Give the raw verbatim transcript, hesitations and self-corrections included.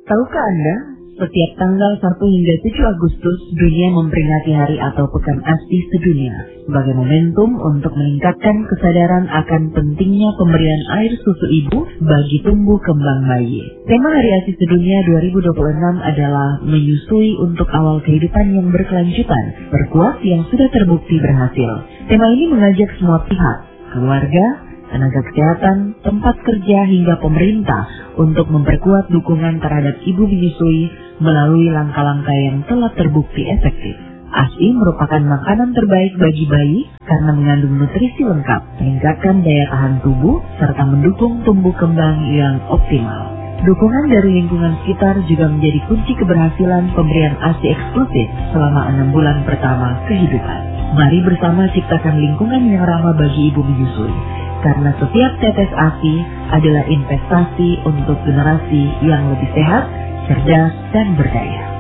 Tahukah Anda, setiap tanggal satu hingga tujuh Agustus, dunia memperingati hari atau Pekan ASI sedunia sebagai momentum untuk meningkatkan kesadaran akan pentingnya pemberian air susu ibu bagi tumbuh kembang bayi. Tema Hari ASI Sedunia dua ribu dua puluh enam adalah menyusui untuk awal kehidupan yang berkelanjutan, berkuat yang sudah terbukti berhasil. Tema ini mengajak semua pihak, keluarga, tenaga kesehatan, tempat kerja hingga pemerintah untuk memperkuat dukungan terhadap ibu menyusui melalui langkah-langkah yang telah terbukti efektif. ASI merupakan makanan terbaik bagi bayi karena mengandung nutrisi lengkap, meningkatkan daya tahan tubuh, serta mendukung tumbuh kembang yang optimal. Dukungan dari lingkungan sekitar juga menjadi kunci keberhasilan pemberian ASI eksklusif selama enam bulan pertama kehidupan. Mari bersama ciptakan lingkungan yang ramah bagi ibu menyusui. Karena setiap tetes ASI adalah investasi untuk generasi yang lebih sehat, cerdas, dan berdaya.